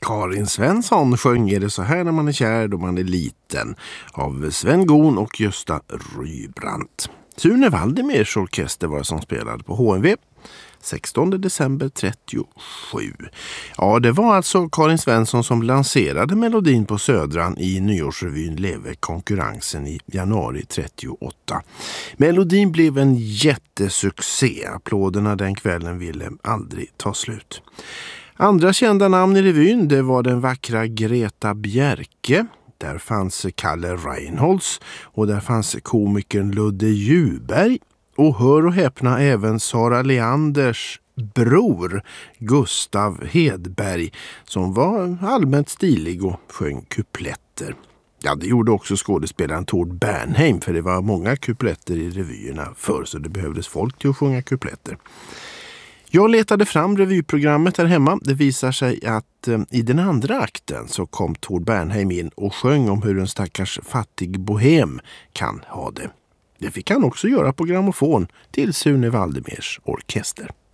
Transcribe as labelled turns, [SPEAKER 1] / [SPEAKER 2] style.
[SPEAKER 1] Karin Svensson sjöng Är det så här när man är kär då man är liten av Sven Gohn och Gösta Rybrandt. Sune Waldemirs orkester var det som spelade på HMV 16 december 37. Ja, det var alltså Karin Svensson som lanserade melodin på Södran i nyårsrevyn Leve konkurrensen i januari 38. Melodin blev en jättesuccé. Applåderna den kvällen ville aldrig ta slut. Andra kända namn i revyn, det var den vackra Greta Bjerke. Där fanns Kalle Reinholds och där fanns komikern Ludde Djurberg. Och hör och häpna även Sara Leanders bror Gustav Hedberg som var allmänt stilig och sjöng kupletter. Ja, det gjorde också skådespelaren Tord Bernheim, för det var många kupletter i revyerna förr så det behövdes folk till att sjunga kupletter. Jag letade fram revyprogrammet här hemma. Det visar sig att i den andra akten så kom Tord Bernheim in och sjöng om hur en stackars fattig bohem kan ha det. Det fick han också göra på grammofon till Sune Waldemirs orkester.